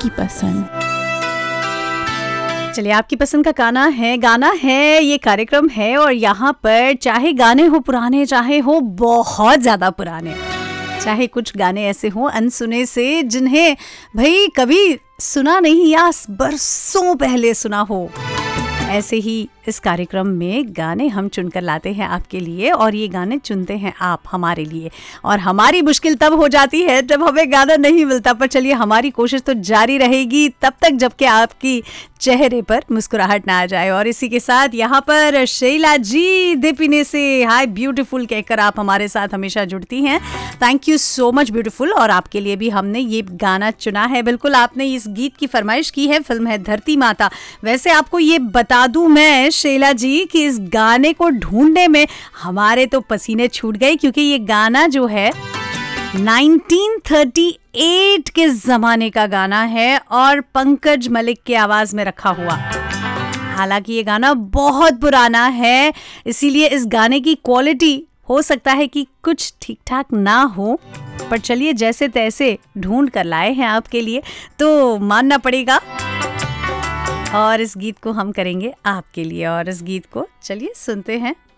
आपकी पसंद। चलिए, आपकी पसंद का गाना है ये कार्यक्रम है, और यहाँ पर चाहे गाने हो पुराने, चाहे हो बहुत ज़्यादा पुराने, चाहे कुछ गाने ऐसे हों अनसुने से जिन्हें भाई कभी सुना नहीं या बरसों पहले सुना हो, ऐसे ही इस कार्यक्रम में गाने हम चुनकर लाते हैं आपके लिए, और ये गाने चुनते हैं आप हमारे लिए। और हमारी मुश्किल तब हो जाती है जब हमें गाना नहीं मिलता, पर चलिए हमारी कोशिश तो जारी रहेगी तब तक जबकि आपकी चेहरे पर मुस्कुराहट ना आ जाए। और इसी के साथ यहाँ पर शैला जी दीपिने से हाय ब्यूटीफुल कहकर आप हमारे साथ हमेशा जुड़ती हैं। Thank you so much beautiful. और आपके लिए भी हमने ये गाना चुना है। बिल्कुल, आपने इस गीत की फरमाइश की है, फिल्म है धरती माता। वैसे आपको ये बता दूं मैं शैला जी कि इस गाने को ढूंढने में हमारे तो पसीने छूट गए, क्योंकि ये गाना जो है 1938 के जमाने का गाना है और पंकज मलिक की आवाज में रखा हुआ। हालांकि ये गाना बहुत पुराना है, इसीलिए इस गाने की क्वालिटी हो सकता है कि कुछ ठीक ठाक ना हो, पर चलिए जैसे तैसे ढूंढ कर लाए हैं आपके लिए, तो मानना पड़ेगा। और इस गीत को हम करेंगे आपके लिए, और इस गीत को चलिए सुनते हैं।